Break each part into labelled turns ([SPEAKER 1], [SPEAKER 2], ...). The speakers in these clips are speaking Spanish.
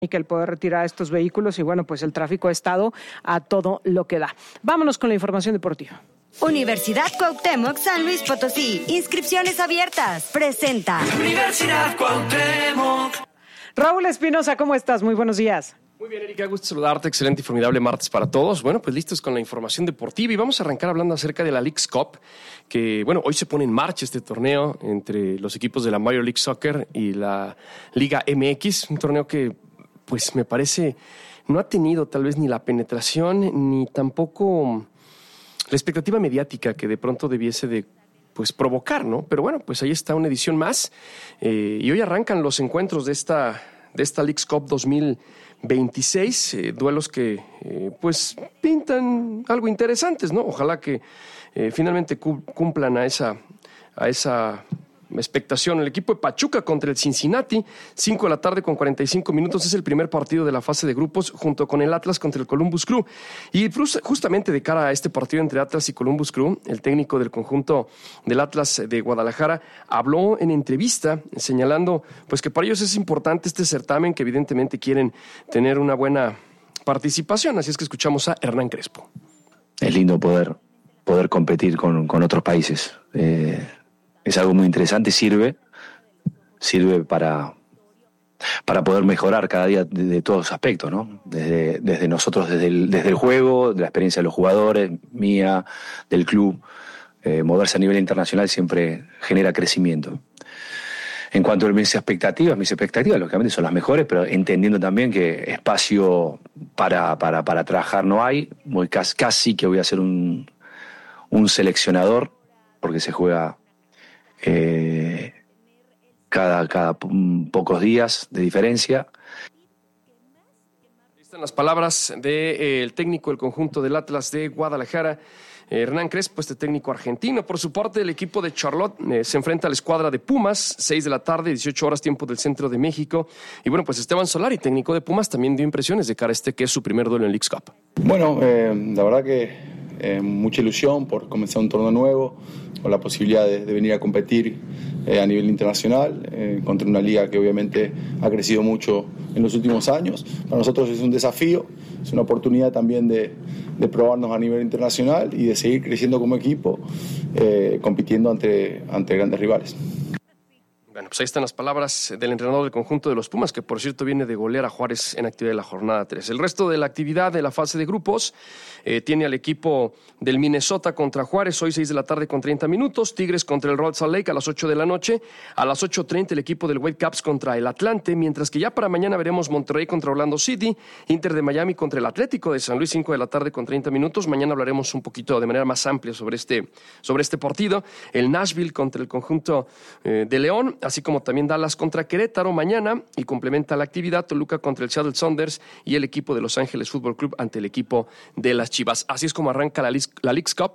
[SPEAKER 1] y que el poder retirar estos vehículos y bueno, pues el tráfico ha estado a todo lo que da. Vámonos con la información deportiva.
[SPEAKER 2] Universidad Cuauhtémoc San Luis Potosí. Inscripciones abiertas. Presenta
[SPEAKER 3] Universidad Cuauhtémoc.
[SPEAKER 1] Raúl Espinosa, ¿cómo estás? Muy buenos días.
[SPEAKER 4] Muy bien, Erika, gusto saludarte. Excelente y formidable martes para todos. Bueno, pues listos con la información deportiva y vamos a arrancar hablando acerca de la Leagues Cup, que bueno, hoy se pone en marcha este torneo entre los equipos de la Major League Soccer y la Liga MX, un torneo que pues me parece no ha tenido tal vez ni la penetración ni tampoco la expectativa mediática que de pronto debiese de pues provocar, ¿no? Pero bueno, pues ahí está una edición más y hoy arrancan los encuentros de esta Leagues Cup 2026, duelos que pues pintan algo interesantes, ¿no? Ojalá que finalmente cumplan a esa expectación. El equipo de Pachuca contra el Cincinnati, 5 de la tarde con 45 minutos, es el primer partido de la fase de grupos junto con el Atlas contra el Columbus Crew. Y justamente de cara a este partido entre Atlas y Columbus Crew, el técnico del conjunto del Atlas de Guadalajara habló en entrevista señalando pues que para ellos es importante este certamen, que evidentemente quieren tener una buena participación. Así es que escuchamos a Hernán Crespo.
[SPEAKER 5] Es lindo poder competir con otros países. Es algo muy interesante, sirve para poder mejorar cada día de todos los aspectos, ¿no? Desde nosotros, desde el juego, de la experiencia de los jugadores, mía, del club. Moverse a nivel internacional siempre genera crecimiento. En cuanto a mis expectativas lógicamente son las mejores, pero entendiendo también que espacio para trabajar no hay. Casi que voy a ser un seleccionador, porque se juega cada pocos días de diferencia.
[SPEAKER 4] Están las palabras del técnico del conjunto del Atlas de Guadalajara, Hernán Crespo, este técnico argentino. Por su parte, el equipo de Charlotte se enfrenta a la escuadra de Pumas, 6 de la tarde, 18 horas tiempo del centro de México. Y bueno, pues Esteban Solari, técnico de Pumas, también dio impresiones de cara a que es su primer duelo en Leagues Cup.
[SPEAKER 6] Bueno, la verdad que mucha ilusión por comenzar un torneo nuevo, con la posibilidad de venir a competir a nivel internacional contra una liga que obviamente ha crecido mucho en los últimos años. Para nosotros es un desafío, es una oportunidad también de probarnos a nivel internacional y de seguir creciendo como equipo, compitiendo ante grandes rivales.
[SPEAKER 4] Bueno, pues ahí están las palabras del entrenador del conjunto de los Pumas, que por cierto viene de golear a Juárez en actividad de la jornada 3. El resto de la actividad de la fase de grupos tiene al equipo del Minnesota contra Juárez, hoy 6 de la tarde con 30 minutos, Tigres contra el Real Salt Lake a las 8 de la noche, a las 8:30 el equipo del Whitecaps contra el Atlante, mientras que ya para mañana veremos Monterrey contra Orlando City, Inter de Miami contra el Atlético de San Luis, 5 de la tarde con 30 minutos. Mañana hablaremos un poquito de manera más amplia sobre este partido. El Nashville contra el conjunto de León, así como también Dallas contra Querétaro mañana, y complementa la actividad Toluca contra el Seattle Sounders y el equipo de Los Ángeles Fútbol Club ante el equipo de las Chivas. Así es como arranca la Leagues Cup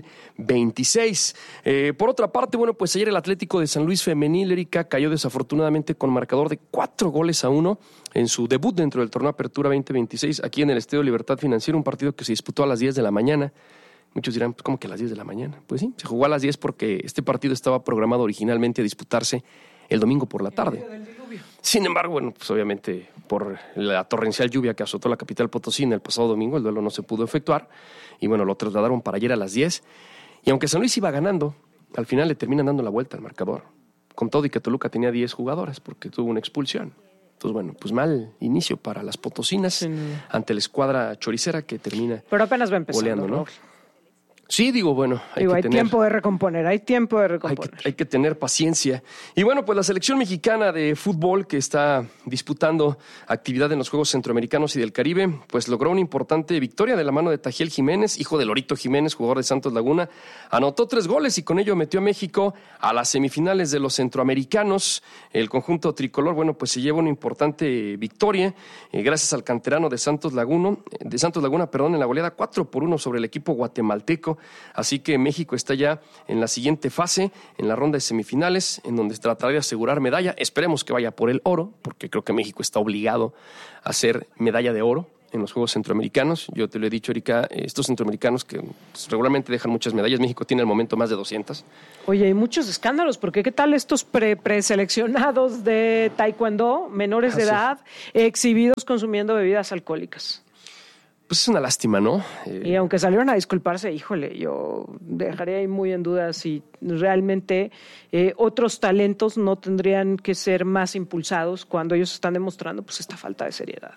[SPEAKER 4] 2026. Por otra parte, bueno, pues ayer el Atlético de San Luis femenil, Erika, cayó desafortunadamente con marcador de 4-1 en su debut dentro del torneo Apertura 2026 aquí en el Estadio Libertad Financiera, un partido que se disputó a las 10 de la mañana. Muchos dirán, pues, ¿cómo que a las 10 de la mañana? Pues sí, se jugó a las 10 porque este partido estaba programado originalmente a disputarse el domingo por la tarde. Sin embargo, bueno, pues obviamente por la torrencial lluvia que azotó la capital potosina el pasado domingo, el duelo no se pudo efectuar y bueno, lo trasladaron para ayer a las 10. Y aunque San Luis iba ganando, al final le terminan dando la vuelta al marcador, con todo y que Toluca tenía 10 jugadoras porque tuvo una expulsión. Entonces, bueno, pues mal inicio para las potosinas ante la escuadra choricera que termina
[SPEAKER 1] pero apenas va empezando,
[SPEAKER 4] goleando, ¿no? Sí, digo, bueno, hay
[SPEAKER 1] tiempo de recomponer, Hay
[SPEAKER 4] que tener paciencia. Y bueno, pues la selección mexicana de fútbol que está disputando actividad en los Juegos Centroamericanos y del Caribe, pues logró una importante victoria de la mano de Tajiel Jiménez, hijo de Lorito Jiménez, jugador de Santos Laguna. Anotó 3 goles y con ello metió a México a las semifinales de los Centroamericanos. El conjunto tricolor, bueno, pues se lleva una importante victoria gracias al canterano de Santos Laguna, en la goleada 4-1 sobre el equipo guatemalteco. Así que México está ya en la siguiente fase, en la ronda de semifinales, en donde tratará de asegurar medalla. Esperemos que vaya por el oro, porque creo que México está obligado a hacer medalla de oro en los Juegos Centroamericanos. Yo te lo he dicho, Erika, estos centroamericanos que regularmente dejan muchas medallas. México tiene al momento más de 200.
[SPEAKER 1] Oye, hay muchos escándalos, porque ¿qué tal estos preseleccionados de taekwondo, menores de edad, exhibidos consumiendo bebidas alcohólicas?
[SPEAKER 4] Pues es una lástima, ¿no?
[SPEAKER 1] Y aunque salieron a disculparse, híjole, yo dejaría ahí muy en duda si realmente otros talentos no tendrían que ser más impulsados cuando ellos están demostrando pues esta falta de seriedad.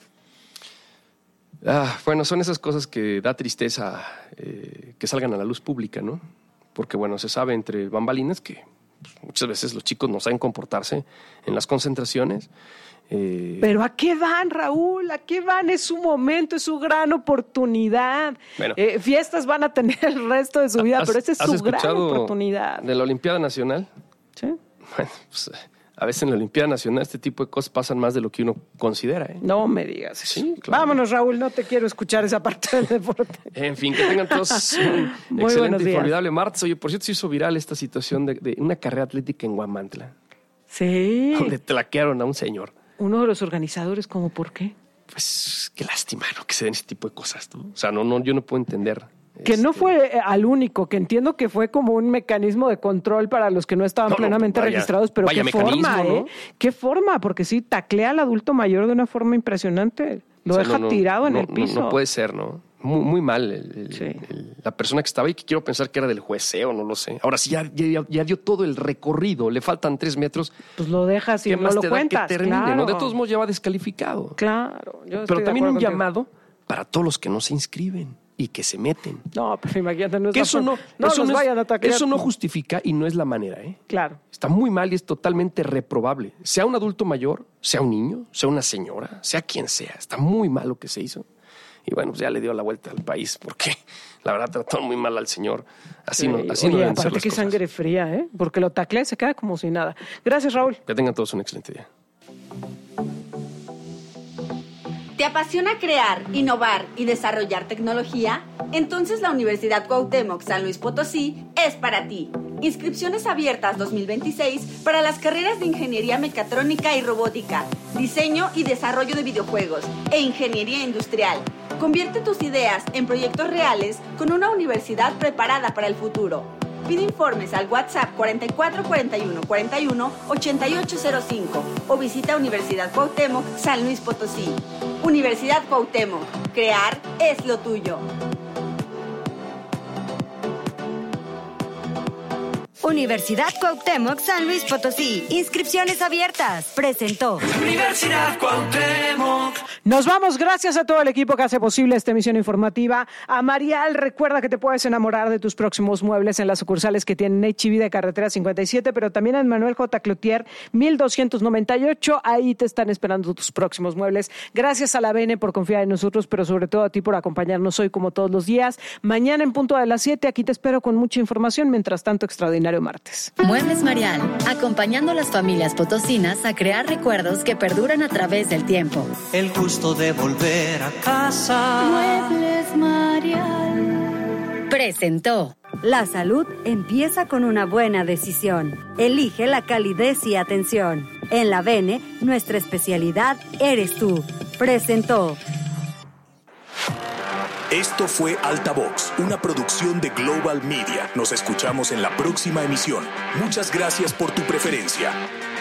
[SPEAKER 4] Bueno, son esas cosas que da tristeza que salgan a la luz pública, ¿no? Porque, bueno, se sabe entre bambalinas que pues, muchas veces los chicos no saben comportarse en las concentraciones.
[SPEAKER 1] Pero ¿a qué van, Raúl? ¿A qué van? Es su momento, es su gran oportunidad. Bueno, fiestas van a tener el resto de su vida, pero esa es su gran oportunidad.
[SPEAKER 4] ¿De la Olimpiada Nacional?
[SPEAKER 1] Sí.
[SPEAKER 4] Bueno, pues a veces en la Olimpiada Nacional este tipo de cosas pasan más de lo que uno considera, ¿eh?
[SPEAKER 1] No me digas eso.
[SPEAKER 4] Sí, claro.
[SPEAKER 1] Vámonos, Raúl, no te quiero escuchar esa parte del deporte.
[SPEAKER 4] En fin, que tengan todos un excelente y formidable martes. Oye, por cierto, se hizo viral esta situación de una carrera atlética en Huamantla.
[SPEAKER 1] Sí.
[SPEAKER 4] Donde tlaquearon a un señor.
[SPEAKER 1] Uno de los organizadores, ¿cómo por qué?
[SPEAKER 4] Pues qué lástima, ¿no? Que se den ese tipo de cosas, ¿no? O sea, no, yo no puedo entender.
[SPEAKER 1] Que no fue al único, que entiendo que fue como un mecanismo de control para los que no estaban plenamente registrados, pero qué forma, ¿no? Qué forma, porque sí, taclea al adulto mayor de una forma impresionante. Lo deja tirado en el piso.
[SPEAKER 4] No puede ser, ¿no? Muy mal la persona que estaba y que quiero pensar que era del jueceo, no lo sé. Ahora sí, ya dio todo el recorrido, le faltan 3 metros.
[SPEAKER 1] Pues lo dejas y no lo cuentas.
[SPEAKER 4] Que termine,
[SPEAKER 1] claro.
[SPEAKER 4] ¿no? De todos modos ya va descalificado.
[SPEAKER 1] Claro.
[SPEAKER 4] Pero también un llamado para todos los que no se inscriben y que se meten.
[SPEAKER 1] No, pero imagínate, no es
[SPEAKER 4] que eso
[SPEAKER 1] vayan a taclear.
[SPEAKER 4] Eso no justifica y no es la manera, ¿eh?
[SPEAKER 1] Claro.
[SPEAKER 4] Está muy mal y es totalmente reprobable. Sea un adulto mayor, sea un niño, sea una señora, sea quien sea. Está muy mal lo que se hizo. Y bueno, pues ya le dio la vuelta al país porque la verdad trató muy mal al señor. Así no deben ser las
[SPEAKER 1] aparte que sangre fría, ¿eh? Porque lo taclea y se queda como si nada. Gracias, Raúl.
[SPEAKER 4] Que tengan todos un excelente día.
[SPEAKER 7] ¿Te apasiona crear, innovar y desarrollar tecnología? Entonces la Universidad Cuauhtémoc San Luis Potosí es para ti. Inscripciones abiertas 2026 para las carreras de Ingeniería Mecatrónica y Robótica, Diseño y Desarrollo de Videojuegos e Ingeniería Industrial. Convierte tus ideas en proyectos reales con una universidad preparada para el futuro. Pide informes al WhatsApp 44 41 41 8805 o visita Universidad Cuauhtémoc San Luis Potosí. Universidad Cuauhtémoc, crear es lo tuyo.
[SPEAKER 2] Universidad Cuauhtémoc San Luis Potosí. Inscripciones abiertas. Presentó.
[SPEAKER 3] Universidad Cuauhtémoc.
[SPEAKER 1] Nos vamos, gracias a todo el equipo que hace posible esta emisión informativa. A Marial, recuerda que te puedes enamorar de tus próximos muebles en las sucursales que tienen H-E-B de Carretera 57, pero también en Manuel J. Cloutier 1298. Ahí te están esperando tus próximos muebles. Gracias a la BN por confiar en nosotros, pero sobre todo a ti por acompañarnos hoy como todos los días. Mañana en punto de las 7, aquí te espero con mucha información. Mientras tanto, extraordinario martes.
[SPEAKER 8] Muebles Marial, acompañando a las familias potosinas a crear recuerdos que perduran a través del tiempo.
[SPEAKER 3] El gusto de volver a casa.
[SPEAKER 8] Muebles Marial presentó.
[SPEAKER 2] La salud empieza con una buena decisión. Elige la calidez y atención. En la BN, nuestra especialidad eres tú. Presentó.
[SPEAKER 9] Esto fue Altavox, una producción de Global Media. Nos escuchamos en la próxima emisión. Muchas gracias por tu preferencia.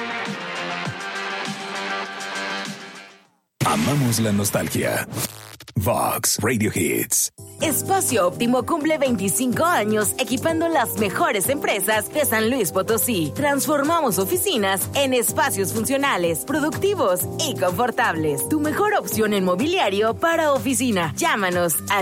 [SPEAKER 9] Amamos la nostalgia. Vox Radio Hits.
[SPEAKER 10] Espacio Óptimo cumple 25 años equipando las mejores empresas de San Luis Potosí. Transformamos oficinas en espacios funcionales, productivos y confortables. Tu mejor opción en mobiliario para oficina. Llámanos al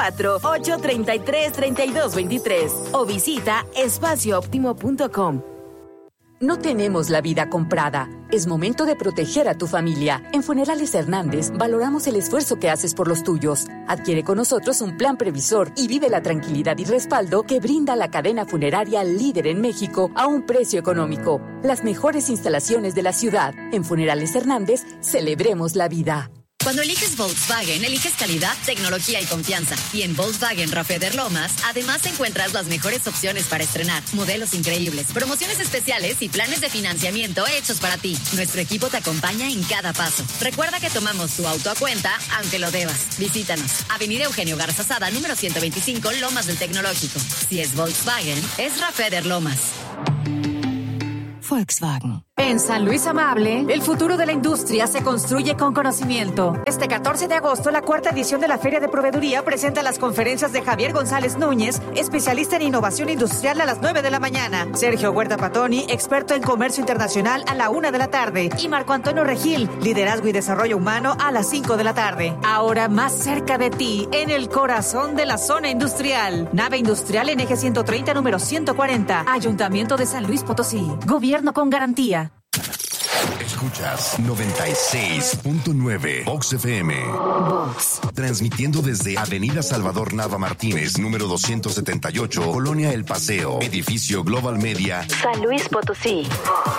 [SPEAKER 10] 444-833-3223 o visita espaciooptimo.com. No tenemos la vida comprada. Es momento de proteger a tu familia. En Funerales Hernández valoramos el esfuerzo que haces por los tuyos. Adquiere con nosotros un plan previsor y vive la tranquilidad y respaldo que brinda la cadena funeraria líder en México a un precio económico. Las mejores instalaciones de la ciudad. En Funerales Hernández, celebremos la vida.
[SPEAKER 8] Cuando eliges Volkswagen, eliges calidad, tecnología y confianza. Y en Volkswagen Rafeder Lomas, además encuentras las mejores opciones para estrenar, modelos increíbles, promociones especiales y planes de financiamiento hechos para ti. Nuestro equipo te acompaña en cada paso. Recuerda que tomamos tu auto a cuenta, aunque lo debas. Visítanos. Avenida Eugenio Garza Sada, número 125, Lomas del Tecnológico. Si es Volkswagen, es Rafeder Lomas.
[SPEAKER 11] Volkswagen. En San Luis Amable, el futuro de la industria se construye con conocimiento. Este 14 de agosto, la 4ª edición de la Feria de Proveeduría presenta las conferencias de Javier González Núñez, especialista en innovación industrial, a las 9 de la mañana. Sergio Huerta Patoni, experto en comercio internacional, a la 1 de la tarde. Y Marco Antonio Regil, liderazgo y desarrollo humano, a las 5 de la tarde. Ahora más cerca de ti, en el corazón de la zona industrial. Nave industrial en eje 130, número 140. Ayuntamiento de San Luis Potosí. Gobierno con garantía.
[SPEAKER 12] Escuchas 96.9 Vox FM.
[SPEAKER 11] Vox.
[SPEAKER 12] Transmitiendo desde Avenida Salvador Nava Martínez, número 278, Colonia El Paseo, edificio Global Media,
[SPEAKER 11] San Luis Potosí.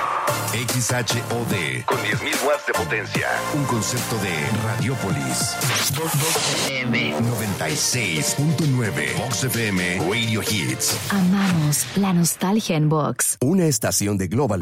[SPEAKER 12] XHOD, con 10.000 watts de potencia. Un concepto de Radiopolis. Vox FM 96.9 Vox FM Radio Hits.
[SPEAKER 11] Amamos la nostalgia en Vox.
[SPEAKER 12] Una estación de Global